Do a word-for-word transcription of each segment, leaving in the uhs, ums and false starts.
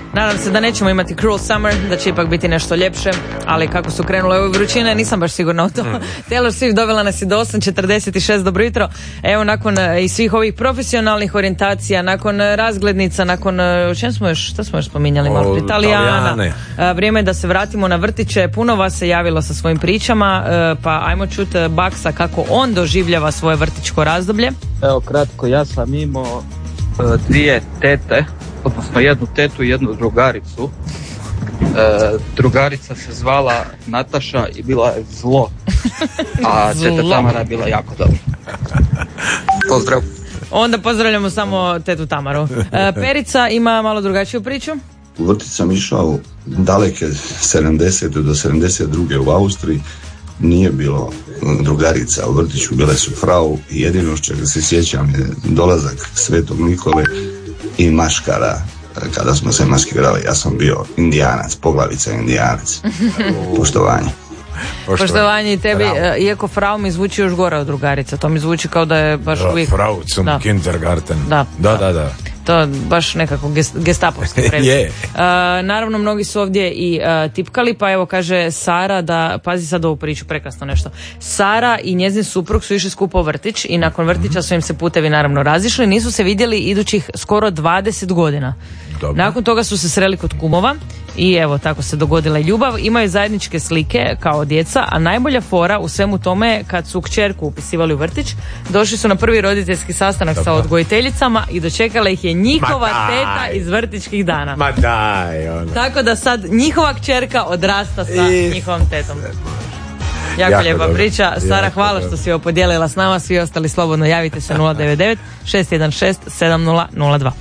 Nadam se da nećemo imati Cruel Summer, da će ipak biti nešto ljepše, ali kako su krenule ove vrućine, nisam baš sigurna u to. Mm. Taylor Swift dovela nas i do osam četrdeset šest, dobro jutro. Evo, nakon i svih ovih profesionalnih orijentacija, nakon razglednica, nakon, o čem smo još, šta smo još spominjali? Malo prije, Italijana. Vrijeme je da se vratimo na vrtiće. Puno vas se javilo sa svojim pričama, pa ajmo čut Baksa kako on doživljava svoje vrtićko razdoblje. Evo, kratko, ja sam imao dvije tete, odnosno jednu tetu i jednu drugaricu. E, drugarica se zvala Nataša i bila je zlo, a teta Tamara je bila jako dobra. Pozdrav. Onda pozdravljamo samo tetu Tamaru. E, Perica ima malo drugačiju priču. U vrtić sam išao daleke sedamdesete do sedamdeset druge u Austriji. Nije bilo drugarica u vrtiću, bile su frau i jedino što se sjećam je dolazak Svetog Nikole i maškara. Kada smo se maskirali, ja sam bio Indijanac, poglavica Indijanac. Poštovanje. Poštovanje i tebi, iako frau mi zvuči još gore od drugarica, to mi zvuči kao da je baš da, uvijek... Frau zum da. Kindergarten. Da, da, da. da. To baš nekako gestapovski previše. yeah. uh, naravno, mnogi su ovdje i uh, tipkali, pa evo kaže Sara da, pazi sad ovu priču, prekrasno nešto. Sara i njezin suprug su išli skupo u vrtić i nakon vrtića su im se putevi naravno razišli, nisu se vidjeli idućih skoro dvadeset godina. Dobro. Nakon toga su se sreli kod kumova i evo tako se dogodila i ljubav. Imaju zajedničke slike kao djeca, a najbolja fora u svemu tome je kad su kćerku upisivali u vrtić, došli su na prvi roditeljski sastanak Dobro. sa odgojiteljicama i dočekala ih je njihova teta iz vrtićkih dana. Ma daj, ono. Tako da sad njihova kćerka odrasta sa I... njihovom tetom. Jako, jako lijepa dobro. priča. Sara, jako hvala dobro. što si ovo podijelila s nama. Svi ostali slobodno javite se nula devet devet šest jedan šest sedam nula nula dva.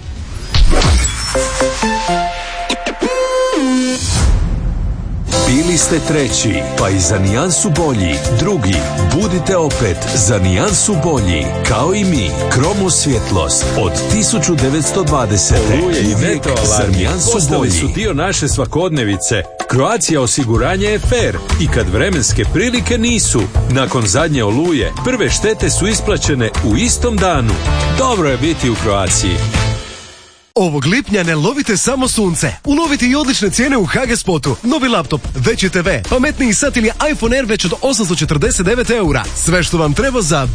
Bili ste treći, pa i za nijansu bolji. Drugi, budite opet za nijansu bolji. Kao i mi, Kromo svjetlost od tisuću devetsto dvadesete. Oluje i veto alarmi postali su dio naše svakodnevice. Croatia osiguranje je fair i kad vremenske prilike nisu. Nakon zadnje oluje, prve štete su isplaćene u istom danu. Dobro je biti u Croatiji. Ovog lipnja ne lovite samo sunce. Ulovite i odlične cijene u H G Spotu. Novi laptop, veći te ve, pametniji sat ili iPhone Air već od osamsto četrdeset devet eura. Sve što vam treba za